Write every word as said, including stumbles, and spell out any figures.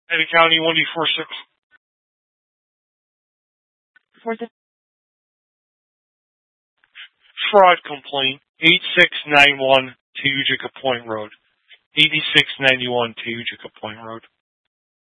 Ada County one D four six. For the fraud complaint, eighty-six ninety-one Tayujica Point Road. eighty-six ninety-one Tayujica Point Road.